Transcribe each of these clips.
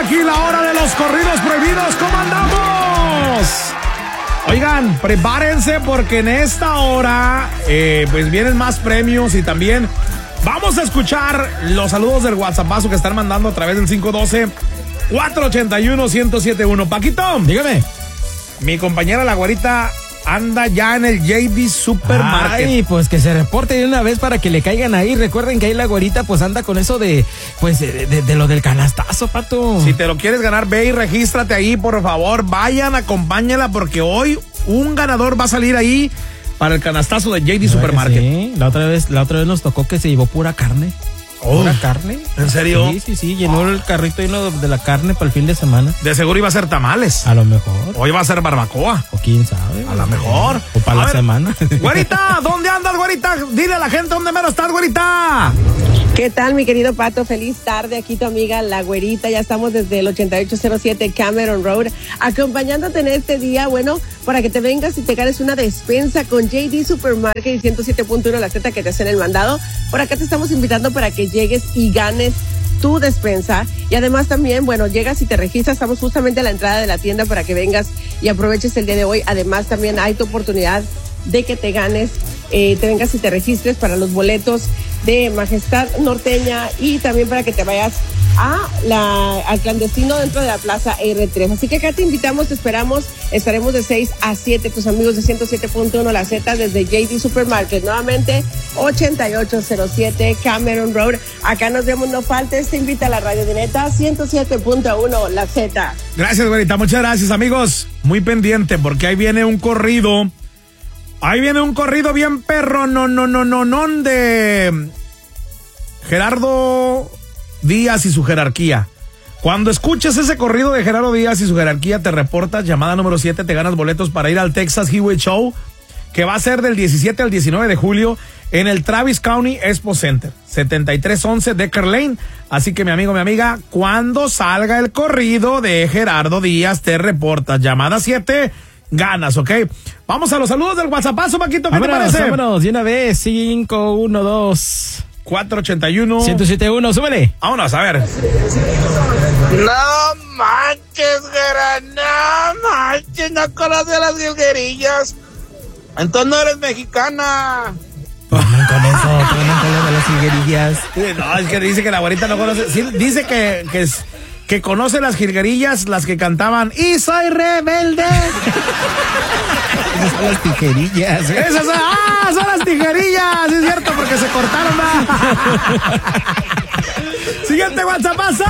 aquí la hora de los corridos prohibidos. ¿Cómo andamos? Oigan, prepárense porque en esta hora pues vienen más premios y también vamos a escuchar los saludos del WhatsAppazo que están mandando a través del 512-481-1071. Paquito, dígame. Mi compañera la güerita anda ya en el JD Supermarket. Ay, pues que se reporte de una vez para que le caigan ahí. Recuerden que ahí la güerita pues anda con eso de lo del canastazo, Pato. Si te lo quieres ganar, ve y regístrate ahí, por favor. Vayan, acompáñala porque hoy un ganador va a salir ahí para el canastazo de JD Supermarket. Sí, la otra vez nos tocó que se llevó pura carne. ¿Pura carne? ¿En serio? Sí, llenó el carrito lleno de la carne para el fin de semana. De seguro iba a ser tamales. A lo mejor. Hoy va a ser barbacoa. O quién sabe. A lo mejor. O para la semana. Güerita, ¿dónde andas, güerita? Dile a la gente dónde menos estás, güerita. ¿Qué tal, mi querido Pato? Feliz tarde, aquí tu amiga La Güerita. Ya estamos desde el 8807 Cameron Road, acompañándote en este día, bueno, para que te vengas y te ganes una despensa con JD Supermarket y 107.1 La Z que te hacen el mandado. Por acá te estamos invitando para que llegues y ganes tu despensa. Y además también, bueno, llegas y te registras. Estamos justamente a la entrada de la tienda para que vengas y aproveches el día de hoy. Además también hay tu oportunidad de que te ganes, te vengas y te registres para los boletos de Majestad Norteña y también para que te vayas al clandestino dentro de la Plaza R3. Así que acá te invitamos, te esperamos, estaremos de 6 a 7, tus amigos de 107.1 La Z desde JD Supermarket, nuevamente 8807 Cameron Road. Acá nos vemos, no faltes, te invita a la radio de neta 107.1 La Z. Gracias, güerita, muchas gracias, amigos. Muy pendiente porque ahí viene un corrido. Ahí viene un corrido bien perro, no, de Gerardo Díaz y su jerarquía. Cuando escuches ese corrido de Gerardo Díaz y su jerarquía, te reportas, llamada número 7, te ganas boletos para ir al Texas Highway Show, que va a ser del 17 al 19 de julio en el Travis County Expo Center, 7311 Decker Lane. Así que mi amigo, mi amiga, cuando salga el corrido de Gerardo Díaz, te reportas, llamada 7, ganas, ¿ok? Vamos a los saludos del WhatsAppazo, Paquito, ¿qué te parece? Vámonos, de una vez, 512-481-1071, súbele. Vámonos, a ver. No manches, Gerard, no manches, no conoces las jilguerillas. Entonces no eres mexicana. Con eso, de las jilguerillas. No, es que dice que la güerita no conoce. Sí, dice que conoce las jilguerillas, las que cantaban "Y soy rebelde". Esas son las tijerillas. Esas son las tijerillas, es cierto, porque se cortaron. Siguiente WhatsAppazo.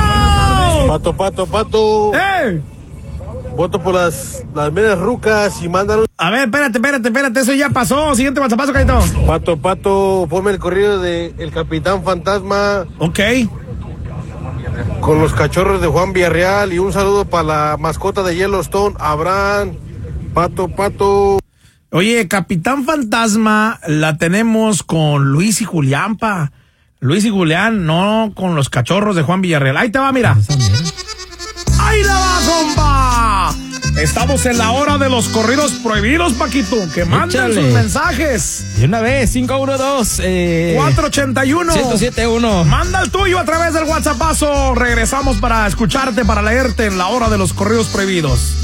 Pato. Voto por las meras rucas y mandan. A ver, espérate, eso ya pasó. Siguiente WhatsAppazo, Caito. Pato, ponme el corrido de El Capitán Fantasma. Ok. Con los cachorros de Juan Villarreal y un saludo para la mascota de Yellowstone, Abraham. Pato. Oye, Capitán Fantasma la tenemos con Luis y Julián, pa. Luis y Julián, no con los cachorros de Juan Villarreal. Ahí te va, mira. ¡Ahí la va, compa! Estamos en la hora de los corridos prohibidos, Paquito. Que manden sus mensajes. De una vez, 512-481-1071. Manda el tuyo a través del WhatsAppazo. Regresamos para escucharte, para leerte en la hora de los corridos prohibidos.